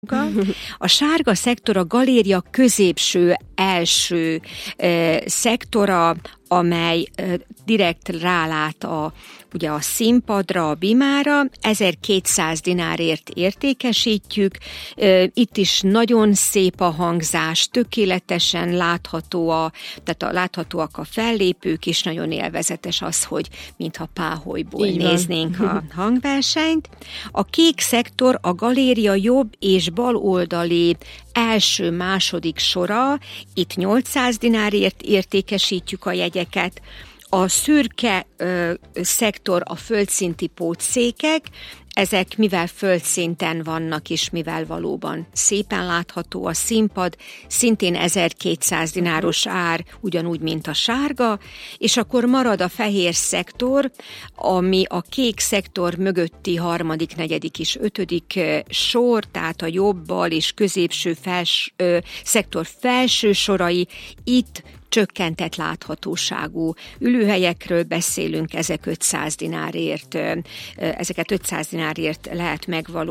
A sárga szektor a galéria középső első szektora, amely direkt rálát ugye a színpadra, a bimára, 1200 dinárért értékesítjük. Itt is nagyon szép a hangzás, tökéletesen láthatóak a fellépők, és nagyon élvezetes az, hogy mintha páholyból néznénk a hangversenyt. A kék szektor a galéria jobb és bal oldali első-második sora, itt 800 dinárért értékesítjük a jegyeket. A szürke szektor a földszinti pótszékek, ezek mivel földszinten vannak, és mivel valóban szépen látható a színpad, szintén 1200 dináros ár, ugyanúgy, mint a sárga, és akkor marad a fehér szektor, ami a kék szektor mögötti harmadik, negyedik és ötödik sor, tehát a jobbal és középső szektor felső sorai, itt csökkentett láthatóságú ülőhelyekről beszélünk, ezeket 500 dinárért lehet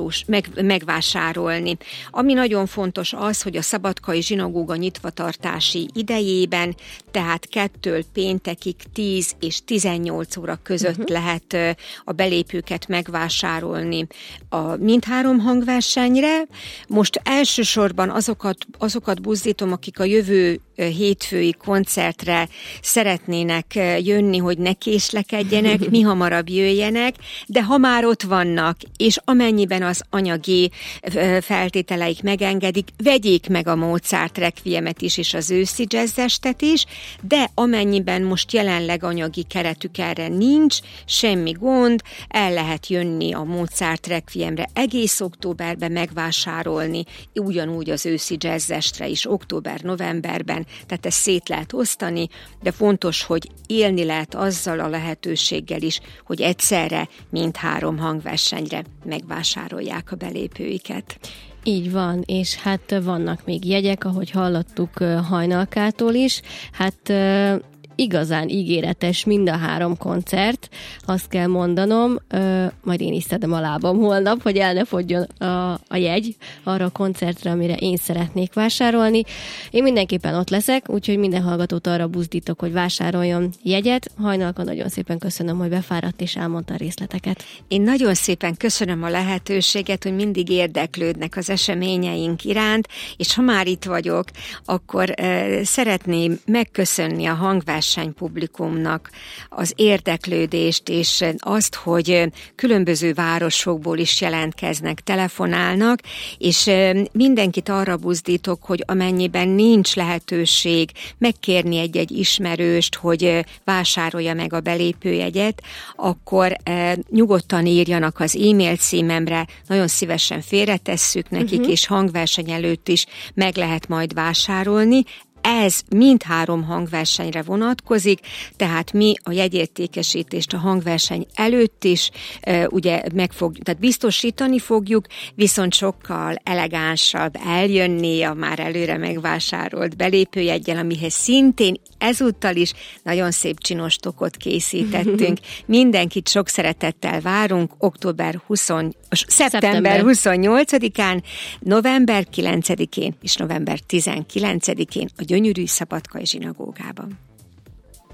megvásárolni. Ami nagyon fontos az, hogy a szabadkai zsinagóga nyitvatartási idejében, tehát 2-től péntekig 10 és 18 óra között lehet a belépőket megvásárolni mindhárom hangversenyre. Most elsősorban azokat buzdítom, akik a jövő hétfői koncertre szeretnének jönni, hogy ne késlekedjenek, mi hamarabb jöjjenek, de ha már ott vannak, és amennyiben az anyagi feltételeik megengedik, vegyék meg a Mozart Requiemet is, és az őszi jazzestet is, de amennyiben most jelenleg anyagi keretük erre nincs, semmi gond, el lehet jönni a Mozart Requiemre egész októberben megvásárolni, ugyanúgy az őszi jazzestre is október-novemberben, tehát ezt szét lehet osztani, de fontos, hogy élni lehet azzal a lehetőséggel is, hogy egyszerre mindhárom hangversenyre megvásárolják a belépőiket. Így van, és hát vannak még jegyek, ahogy hallottuk Hajnalkától is, hát igazán ígéretes mind a három koncert, azt kell mondanom, majd én is szedem a lábam holnap, hogy el ne fogjon a jegy arra a koncertre, amire én szeretnék vásárolni. Én mindenképpen ott leszek, úgyhogy minden hallgatót arra buzdítok, hogy vásároljon jegyet. Hajnalka, nagyon szépen köszönöm, hogy befáradt és elmondta a részleteket. Én nagyon szépen köszönöm a lehetőséget, hogy mindig érdeklődnek az eseményeink iránt, és ha már itt vagyok, akkor szeretném megköszönni a hangversenyt publikumnak az érdeklődést, és azt, hogy különböző városokból is jelentkeznek, telefonálnak, és mindenkit arra buzdítok, hogy amennyiben nincs lehetőség megkérni egy-egy ismerőst, hogy vásárolja meg a belépőjegyet, akkor nyugodtan írjanak az e-mail címemre, nagyon szívesen félretesszük nekik, és hangverseny előtt is meg lehet majd vásárolni. Ez mindhárom hangversenyre vonatkozik, tehát mi a jegyértékesítést a hangverseny előtt is tehát biztosítani fogjuk, viszont sokkal elegánsabb eljönni a már előre megvásárolt belépőjeggyel, amihez szintén ezúttal is nagyon szép csinos tokot készítettünk. Mindenkit sok szeretettel várunk szeptember 28-án, november 9-én és november 19-én a gyönyörű Szabadkai zsinagógában.